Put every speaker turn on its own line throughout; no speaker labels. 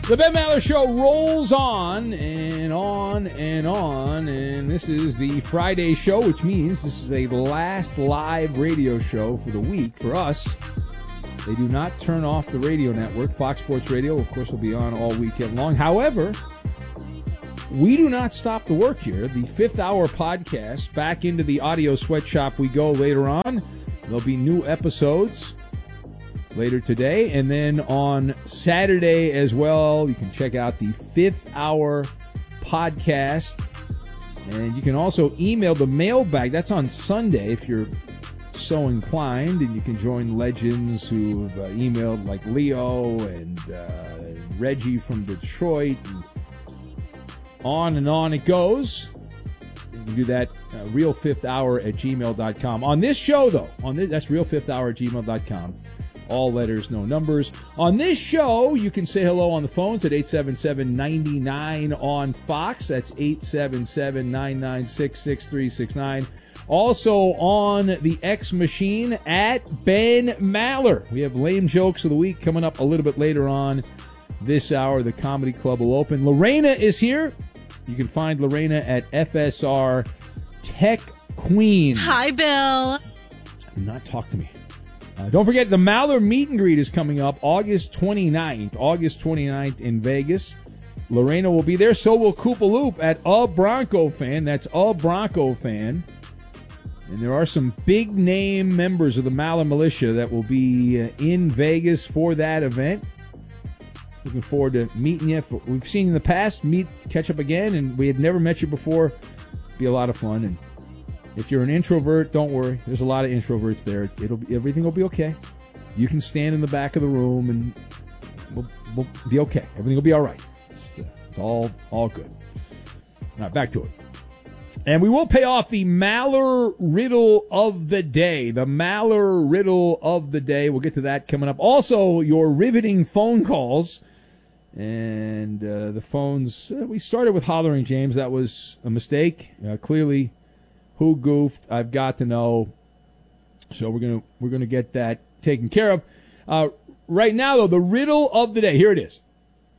The Ben Maller Show rolls on and on and on, and this is the Friday show, which means this is a last live radio show for the week for us. They do not turn off the radio network. Fox Sports Radio, of course, will be on all weekend long. However, we do not stop the work here. The fifth hour podcast, back into the audio sweatshop we go later on. There'll be new episodes later today, and then on Saturday as well, you can check out the fifth hour podcast, and you can also email the mailbag. That's on Sunday if you're so inclined, and you can join legends who have emailed, like Leo and Reggie from Detroit, and on it goes. You can do that realfifthhour@gmail.com. On this show, though, that's realfifthhour@gmail.com. All letters, no numbers. On this show, you can say hello on the phones at 877-99 on Fox. That's 877-996-6369. Also on the X machine at Ben Maller. We have lame jokes of the week coming up a little bit later on this hour. The Comedy Club will open. Lorena is here. You can find Lorena at FSR Tech Queen.
Hi, Bill.
Do not talk to me. Don't forget, the Maller Meet and Greet is coming up August 29th in Vegas. Lorena will be there. So will Koopa Loop at A Bronco Fan. That's A Bronco Fan. And there are some big-name members of the Maller Militia that will be in Vegas for that event. Looking forward to meeting you. We've seen you in the past. Catch up again, and we had never met you before. Be a lot of fun. And if you're an introvert, don't worry. There's a lot of introverts there. Everything will be okay. You can stand in the back of the room, and we'll be okay. Everything will be all right. It's all good. All right, back to it. And we will pay off the Maller Riddle of the Day. The Maller Riddle of the Day. We'll get to that coming up. Also, your riveting phone calls. And the phones, we started with Hollering James. That was a mistake. Clearly, who goofed? I've got to know. So we're gonna get that taken care of. Right now, though, the riddle of the day. Here it is.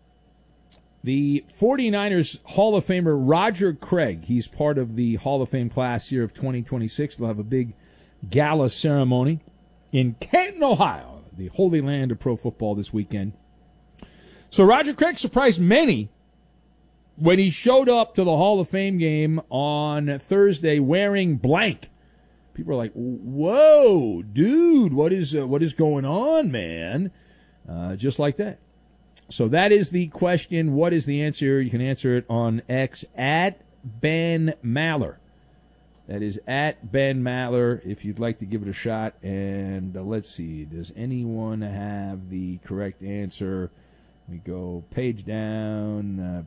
The 49ers Hall of Famer Roger Craig. He's part of the Hall of Fame class here of 2026. They'll have a big gala ceremony in Canton, Ohio, the holy land of pro football this weekend. So Roger Craig surprised many when he showed up to the Hall of Fame game on Thursday wearing blank. People are like, whoa, dude, what is going on, man? Just like that. So that is the question. What is the answer? You can answer it on X at Ben Maller. That is at Ben Maller if you'd like to give it a shot. And let's see, does anyone have the correct answer? We go page down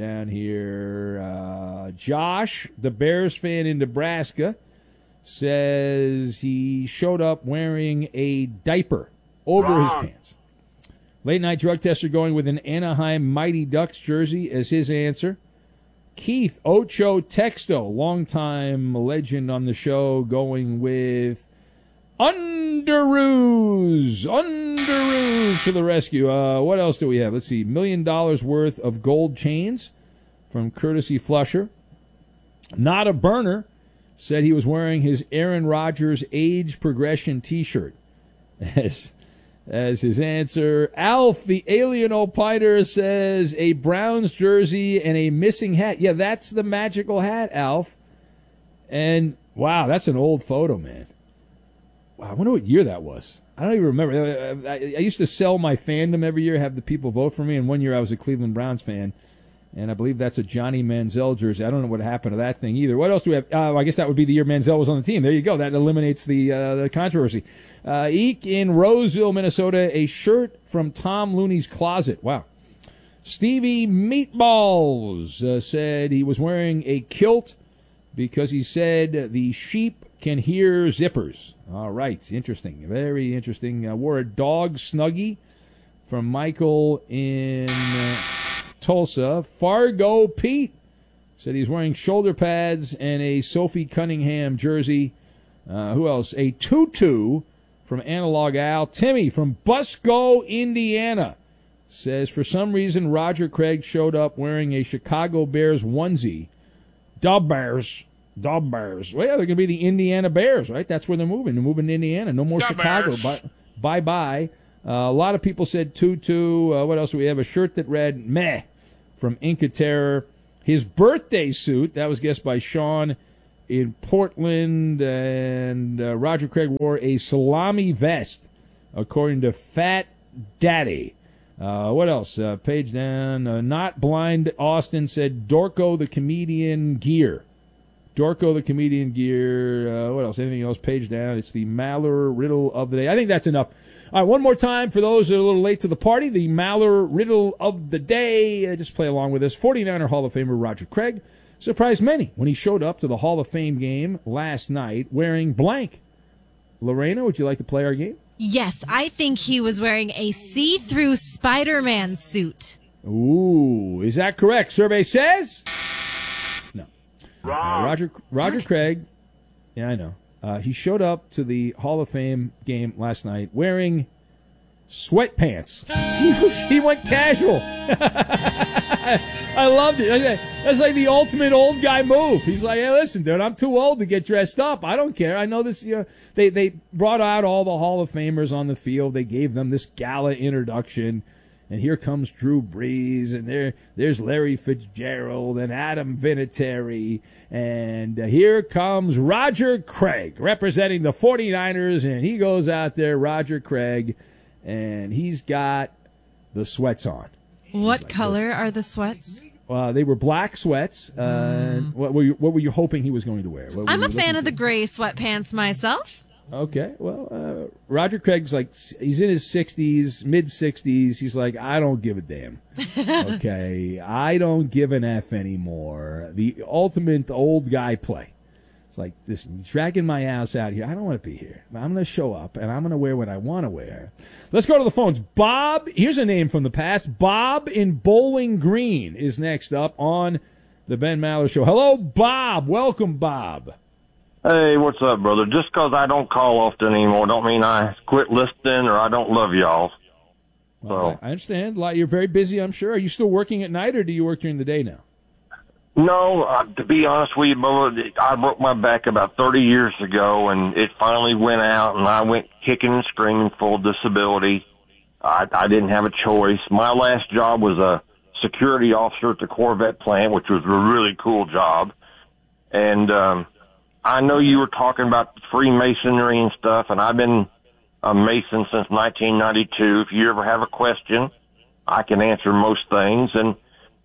here. Josh, the Bears fan in Nebraska, says he showed up wearing a diaper over his pants. Late night drug tester going with an Anaheim Mighty Ducks jersey as his answer. Keith Ocho Texto, longtime legend on the show, going with Underoos to the rescue. What else do we have? Let's see. $1 million worth of gold chains from Courtesy Flusher. Not a Burner said he was wearing his Aaron Rodgers age progression T-shirt as his answer. Alf, the alien opiner, says a Browns jersey and a missing hat. Yeah, that's the magical hat, Alf. And, wow, that's an old photo, man. Wow, I wonder what year that was. I don't even remember. I used to sell my fandom every year, have the people vote for me, and one year I was a Cleveland Browns fan, and I believe that's a Johnny Manziel jersey. I don't know what happened to that thing either. What else do we have? I guess that would be the year Manziel was on the team. There you go. That eliminates the controversy. Eek in Roseville, Minnesota, a shirt from Tom Looney's closet. Wow. Stevie Meatballs said he was wearing a kilt because he said the sheep can hear zippers. All right. Interesting. Very interesting. Wore a dog Snuggie from Michael in Tulsa. Fargo Pete said he's wearing shoulder pads and a Sophie Cunningham jersey. Who else? A tutu from Analog Al. Timmy from Busco, Indiana, says, for some reason, Roger Craig showed up wearing a Chicago Bears onesie. Dub Bears. Well, yeah, they're going to be the Indiana Bears, right? That's where they're moving. They're moving to Indiana. No more
Dub
Chicago. Bye-bye. A lot of people said tutu. What else do we have? A shirt that read, meh, from Inca Terror. His birthday suit, that was guessed by Sean in Portland, and Roger Craig wore a salami vest, according to Fat Daddy. What else? Page down. Not Blind Austin said Dorco the Comedian gear. What else? Anything else? Page down. It's the Maller Riddle of the Day. I think that's enough. All right, one more time for those that are a little late to the party. The Maller Riddle of the Day. Just play along with us. 49er Hall of Famer Roger Craig surprised many when he showed up to the Hall of Fame game last night wearing blank. Lorena, would you like to play our game?
Yes, I think he was wearing a see-through Spider-Man suit.
Ooh, is that correct? Survey says? No. Roger Craig, yeah, I know. He showed up to the Hall of Fame game last night wearing sweatpants. He went casual. I loved it. That's like the ultimate old guy move. He's like, hey, listen, dude, I'm too old to get dressed up. I don't care. I know this. They brought out all the Hall of Famers on the field. They gave them this gala introduction. And here comes Drew Brees, and there's Larry Fitzgerald and Adam Vinatieri, and here comes Roger Craig representing the 49ers, and he goes out there, Roger Craig, and he's got the sweats on.
What color are the sweats?
They were black sweats. What were you hoping he was going to wear?
I'm a fan of the gray sweatpants myself.
Okay, well, Roger Craig's like, he's in his 60s, mid-60s. He's like, I don't give a damn. Okay, I don't give an F anymore. The ultimate old guy play. It's like, listen, you're dragging my ass out here. I don't want to be here. I'm going to show up, and I'm going to wear what I want to wear. Let's go to the phones. Bob, here's a name from the past. Bob in Bowling Green is next up on the Ben Maller Show. Hello, Bob. Welcome, Bob.
Hey, what's up, brother? Just 'cause I don't call often anymore don't mean I quit listening or I don't love y'all.
Well, I understand. You're very busy, I'm sure. Are you still working at night, or do you work during the day now?
No, to be honest with you, brother, I broke my back about 30 years ago, and it finally went out, and I went kicking and screaming, full disability. I didn't have a choice. My last job was a security officer at the Corvette plant, which was a really cool job. And I know you were talking about Freemasonry and stuff, and I've been a Mason since 1992. If you ever have a question, I can answer most things. And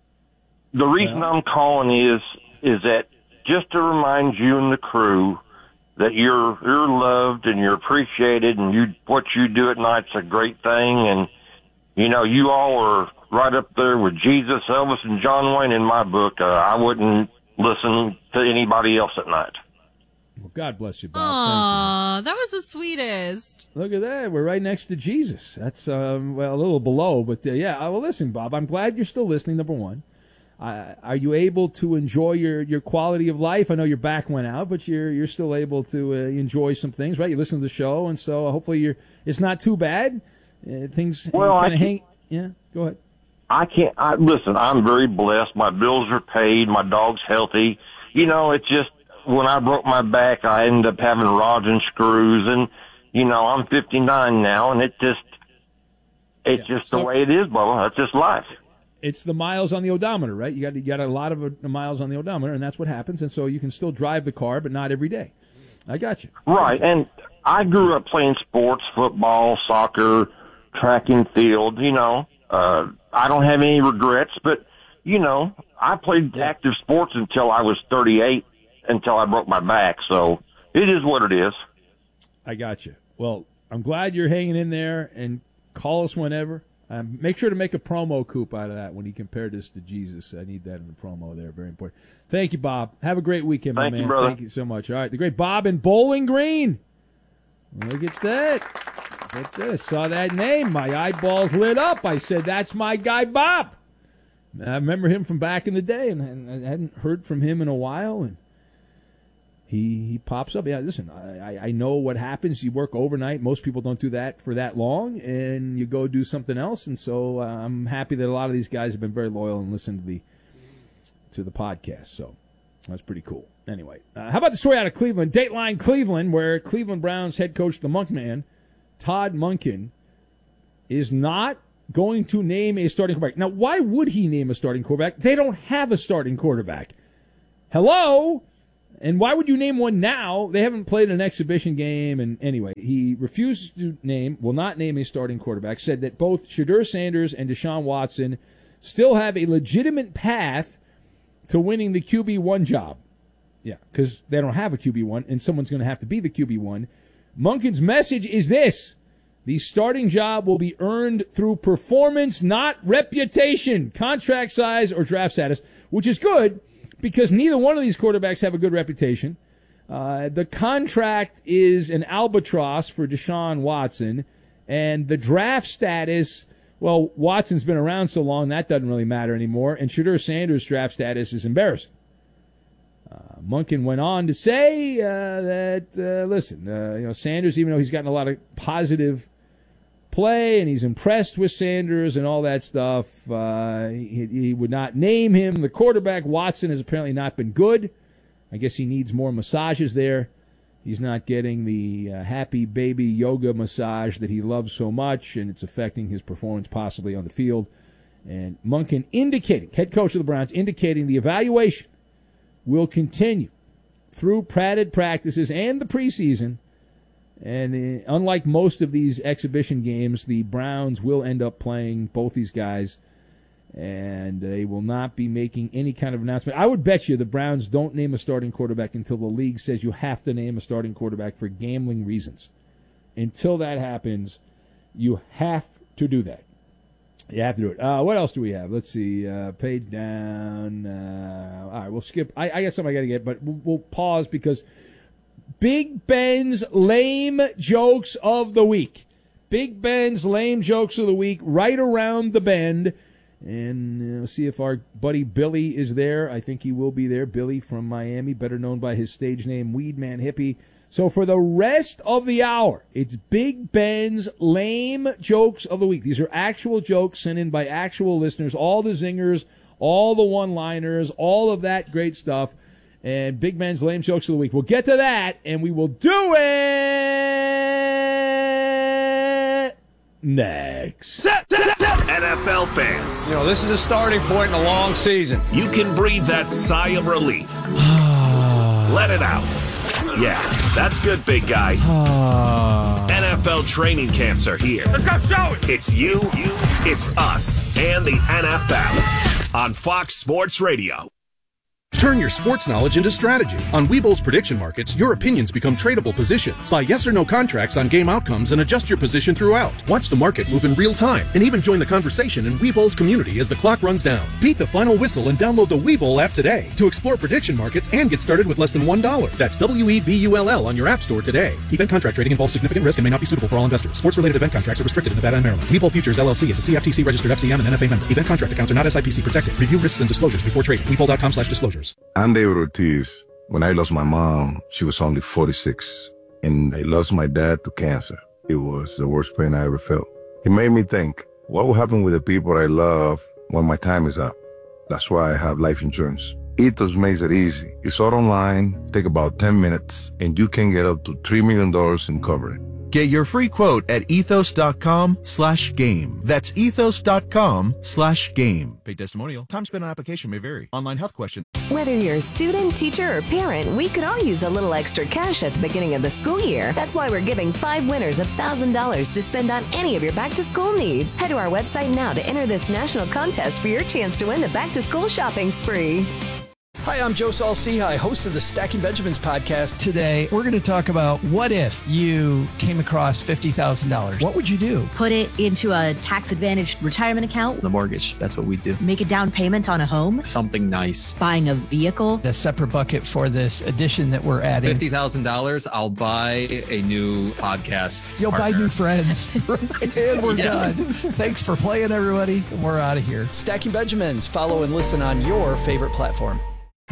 the reason I'm calling is that just to remind you and the crew that you're loved and you're appreciated, and what you do at night's a great thing. And you all are right up there with Jesus, Elvis, and John Wayne in my book. I wouldn't listen to anybody else at night.
Well, God bless you, Bob.
Aw, that was the sweetest.
Look at that. We're right next to Jesus. That's, a little below. But, well, listen, Bob, I'm glad you're still listening, number one. Are you able to enjoy your quality of life? I know your back went out, but you're still able to enjoy some things, right? You listen to the show, and so hopefully it's not too bad. Things kind of hang. Yeah, go ahead.
Listen, I'm very blessed. My bills are paid. My dog's healthy. It's just, when I broke my back, I ended up having rods and screws, and, I'm 59 now, and it's just the way it is, Bubba. That's just life.
It's the miles on the odometer, right? You got a lot of miles on the odometer, and that's what happens, and so you can still drive the car, but not every day. I got you.
Right, and I grew up playing sports, football, soccer, track and field, I don't have any regrets, but, I played active sports until I was 38. Until I broke my back, so it is what it is.
I got you. Well, I'm glad you're hanging in there, and call us whenever. Make sure to make a promo coup out of that when he compared us to Jesus. I need that in the promo there. Very important. Thank you, Bob. Have a great weekend, my man.
Thank you, brother.
Thank you so much. All right, the great Bob in Bowling Green. Look at that. Look at this. Saw that name. My eyeballs lit up. I said, that's my guy, Bob. I remember him from back in the day, and I hadn't heard from him in a while, and he pops up. Yeah, listen, I know what happens. You work overnight. Most people don't do that for that long, and you go do something else. And so I'm happy that a lot of these guys have been very loyal and listened to the podcast. So that's pretty cool. Anyway, how about the story out of Cleveland? Dateline Cleveland, where Cleveland Browns head coach, the Monkman, Todd Monken, is not going to name a starting quarterback. Now, why would he name a starting quarterback? They don't have a starting quarterback. Hello? And why would you name one now? They haven't played an exhibition game. And anyway, he refuses to will not name a starting quarterback, said that both Shedeur Sanders and Deshaun Watson still have a legitimate path to winning the QB1 job. Yeah, because they don't have a QB1, and someone's going to have to be the QB1. Monken's message is this: the starting job will be earned through performance, not reputation, contract size, or draft status, which is good, because neither one of these quarterbacks have a good reputation. The contract is an albatross for Deshaun Watson, and the draft status, well, Watson's been around so long, that doesn't really matter anymore, and Shedeur Sanders' draft status is embarrassing. Monken went on to say listen, Sanders, even though he's gotten a lot of positive play and he's impressed with Sanders and all that stuff, he would not name him the quarterback. Watson has apparently not been good. I guess he needs more massages there. He's not getting the happy baby yoga massage that he loves so much, and it's affecting his performance possibly on the field. And Monken indicating, head coach of the Browns, indicating the evaluation will continue through padded practices and the preseason. And unlike most of these exhibition games, the Browns will end up playing both these guys, and they will not be making any kind of announcement. I would bet you the Browns don't name a starting quarterback until the league says you have to name a starting quarterback for gambling reasons. Until that happens, you have to do that. You have to do it. What else do we have? Let's see. Page down. All right, we'll skip. I got something I got to get, but we'll pause because Big Ben's lame jokes of the week. Big Ben's lame jokes of the week right around the bend. And we'll see if our buddy Billy is there. I think he will be there. Billy from Miami, better known by his stage name, Weedman Hippie. So for the rest of the hour, it's Big Ben's lame jokes of the week. These are actual jokes sent in by actual listeners, all the zingers, all the one-liners, all of that great stuff. And Big Ben's lame jokes of the week. We'll get to that, and we will do it next.
NFL fans,
this is a starting point in a long season.
you can breathe that sigh of relief. Let it out. Yeah, that's good, big guy. NFL training camps are here.
Let's go show it.
It's you, it's us, and the NFL on Fox Sports Radio.
Turn your sports knowledge into strategy. On Webull's prediction markets, your opinions become tradable positions. Buy yes or no contracts on game outcomes and adjust your position throughout. Watch the market move in real time and even join the conversation in Webull's community as the clock runs down. Beat the final whistle and download the Webull app today to explore prediction markets and get started with less than $1. That's WEBULL on your app store today. Event contract trading involves significant risk and may not be suitable for all investors. Sports-related event contracts are restricted in Nevada and Maryland. Webull Futures LLC is a CFTC registered FCM and NFA member. Event contract accounts are not SIPC protected. Review risks and disclosures before trading. Webull.com/disclosures.
I'm David Ortiz. When I lost my mom, she was only 46, and I lost my dad to cancer. It was the worst pain I ever felt. It made me think, what will happen with the people I love when my time is up? That's why I have life insurance. Ethos makes it easy. It's all online, take about 10 minutes, and you can get up to $3 million in coverage.
Get your free quote at ethos.com/game. That's ethos.com/game. Paid testimonial. Time spent on application may vary. Online health question.
Whether you're a student, teacher, or parent, we could all use a little extra cash at the beginning of the school year. That's why we're giving 5 winners $1,000 to spend on any of your back-to-school needs. Head to our website now to enter this national contest for your chance to win the back-to-school shopping spree.
Hi, I'm Joe Saul-Sehy, host of the Stacking Benjamins podcast.
Today, we're going to talk about what if you came across $50,000? What would you do?
Put it into a tax-advantaged retirement account.
The mortgage, that's what we do.
Make a down payment on a home.
Something nice.
Buying a vehicle.
A separate bucket for this addition that we're adding.
$50,000, I'll buy a new podcast.
You'll
partner.
buy new friends. And we're done. Thanks for playing, everybody. And we're out of here.
Stacking Benjamins. Follow and listen on your favorite platform.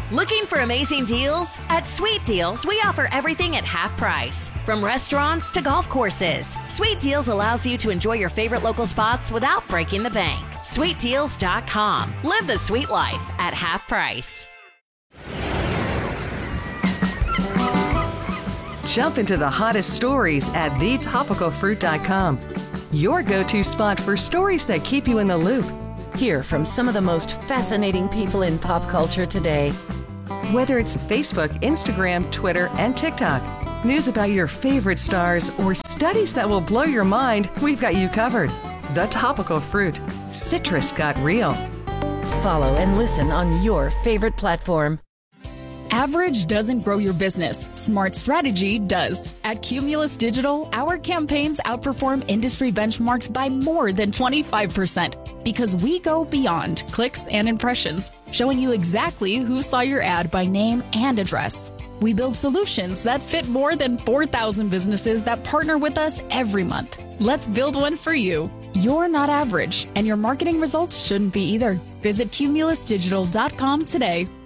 Looking for amazing deals? At Sweet Deals, we offer everything at half price. From restaurants to golf courses, Sweet Deals allows you to enjoy your favorite local spots without breaking the bank. SweetDeals.com. Live the sweet life at half price.
Jump into the hottest stories at thetopicalfruit.com. Your go-to spot for stories that keep you in the loop.
Hear from some of the most fascinating people in pop culture today.
Whether it's Facebook, Instagram, Twitter, and TikTok, news about your favorite stars, or studies that will blow your mind, we've got you covered. The Topical Fruit. Citrus got real.
Follow and listen on your favorite platform.
Average doesn't grow your business. Smart strategy does. At Cumulus Digital, our campaigns outperform industry benchmarks by more than 25% because we go beyond clicks and impressions, showing you exactly who saw your ad by name and address. We build solutions that fit more than 4,000 businesses that partner with us every month. Let's build one for you. You're not average, and your marketing results shouldn't be either. Visit cumulusdigital.com today.